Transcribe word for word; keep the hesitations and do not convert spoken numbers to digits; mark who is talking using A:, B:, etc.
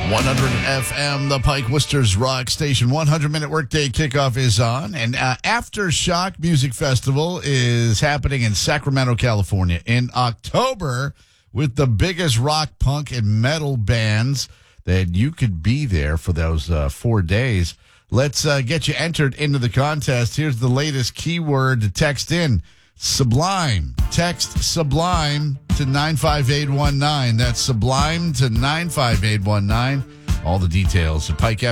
A: one hundred F M, the Pike Worcester's Rock Station. one hundred minute workday kickoff is on. And uh, Aftershock Music Festival is happening in Sacramento, California in October with the biggest rock, punk, and metal bands that you could be there for those uh, four days. Let's uh, get you entered into the contest. Here's the latest keyword to text in. Sublime. Text Sublime to nine five eight one nine. That's Sublime to nine five eight one nine. All the details at Pike